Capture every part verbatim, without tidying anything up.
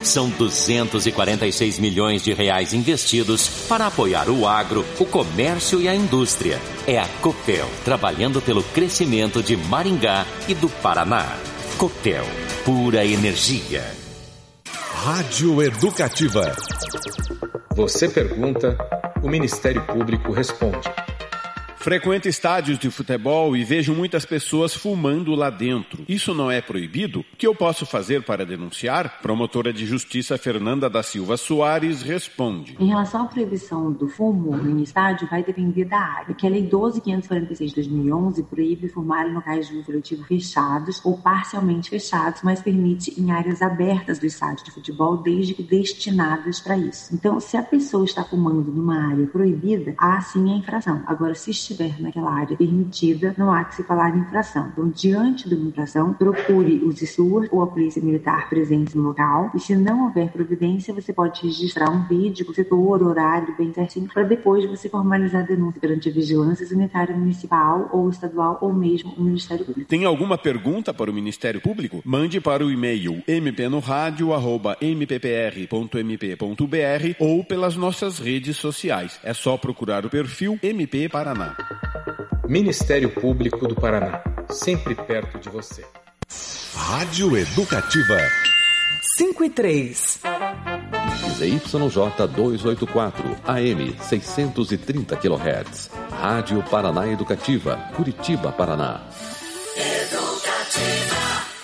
São duzentos e quarenta e seis milhões de reais investidos para apoiar o agro, o comércio e a indústria. É a Copel, trabalhando pelo crescimento de Maringá e do Paraná. Copel, pura energia. Rádio Educativa. Você pergunta, o Ministério Público responde. Frequento estádios de futebol e vejo muitas pessoas fumando lá dentro. Isso não é proibido? O que eu posso fazer para denunciar? Promotora de Justiça Fernanda da Silva Soares responde. Em relação à proibição do fumo em estádio, vai depender da área. Porque a Lei doze mil quinhentos e quarenta e seis de dois mil e onze proíbe fumar em locais de uso coletivo fechados ou parcialmente fechados, mas permite em áreas abertas do estádio de futebol, desde que destinadas para isso. Então, se a pessoa está fumando numa área proibida, há sim a infração. Agora, se estiver naquela área permitida, não há que se falar em infração. Então, diante de uma infração, procure o SUR ou a Polícia Militar presente no local, e se não houver providência, você pode registrar um vídeo com o setor, horário, bem certinho, para depois você formalizar a denúncia perante a Vigilância Sanitária Municipal ou estadual ou mesmo o Ministério Público. Tem alguma pergunta para o Ministério Público? Mande para o e-mail m p no rádio arroba m p p r ponto m p ponto b r ou pelas nossas redes sociais. É só procurar o perfil M P Paraná. Ministério Público do Paraná, sempre perto de você. Rádio Educativa. cinco e três. Z Y J duzentos e oitenta e quatro, A M seiscentos e trinta quilohertz. Rádio Paraná Educativa, Curitiba, Paraná. Educativa.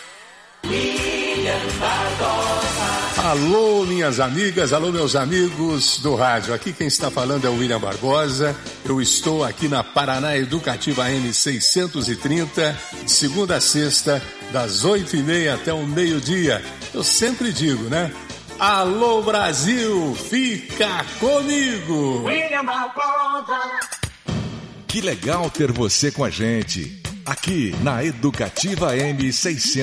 William Barbosa. Alô, minhas amigas, alô, meus amigos do rádio. Aqui quem está falando é o William Barbosa. Eu estou aqui na Paraná Educativa A M seiscentos e trinta, de segunda a sexta, das oito e meia até o meio-dia. Eu sempre digo, né? Alô, Brasil, fica comigo! William Barbosa. Que legal ter você com a gente. Aqui na Educativa A M seiscentos.